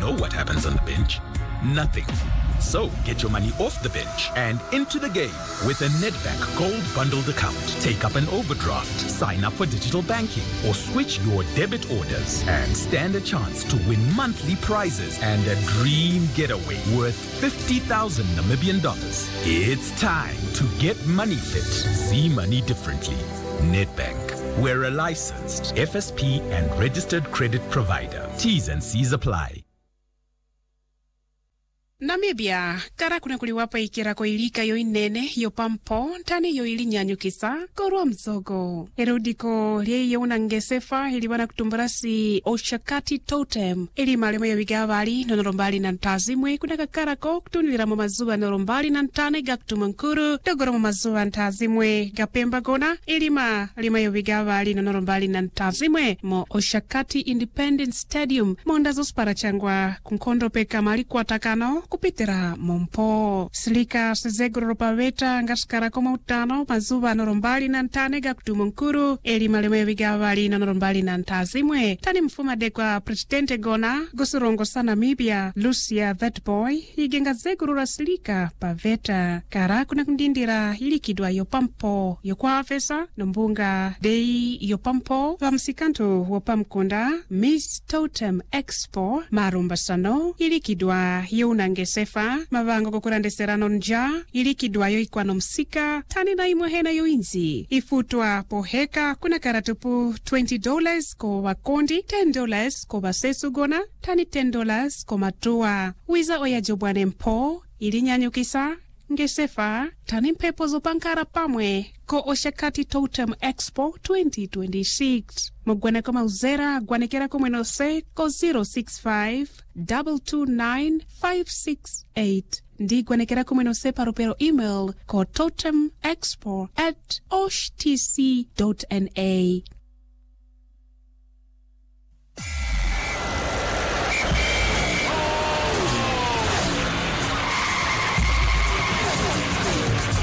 know what happens on the bench. Nothing. So get your money off the bench and into the game with a Nedbank Gold Bundled account. Take up an overdraft, sign up for digital banking, or switch your debit orders and stand a chance to win monthly prizes and a dream getaway worth 50,000 Namibian dollars. It's time to get money fit. See money differently. Nedbank. We're a licensed FSP and registered credit provider. T's and C's apply. Namibia, kara kuna kuliwapa ikirako ilika yo inene, yo pampo, tani yo ili nyanyukisa, korwa mzogo. Erudiko liye yo unangesefa, iliwana kutumbarasi Oshakati Totem. Ili malemo yo wigawali, nonorombali na ntazimwe, kuna kakarako, kutunilira mazuwa norombali na ntane gaktumankuru, dogoro mazuwa ntazimwe, gapemba gona, ilima yo wigawali, nonorombali na ntazimwe, mo Oshakati Independent Stadium, mondazo sparachangwa, kunkondo peka malikuwa takano, kupitira mompo. Silika sezeguro paveta ngaskara koma utano mazuva norombali na ntane gaktumankuru eli malemo wigawali na norombali na ntazimwe. Tani mfuma dekwa presidente gona gusurongo sa Namibia Lucia That Boy igenga zeguro silika paveta kara kuna kundindira ilikidwa yopampo yokwa afesa nombunga dei yopampo vamsikanto wopamkunda Miss Totem Expo marumba sano ilikidwa Ngesefa, mavango kukurandeserano nja, ilikidwayo ikwano msika, tani na imuhena yo inzi. Ifutwa poheka, kuna karatupu $20 ko wakondi, $10 ko basesu gona, tani $10 ko matua. Wiza oya jobwane mpo, ili nyanyukisa, Ngesefa, tani mpepo zopankara pamwe, ko Oshakati Totem Expo 2026. Mugwane koma uzera, gwanekera kumwenose, ko 065-229-568. Ndi gwanekera kumwenose paropero email, ko totemexpo@oshtc.na.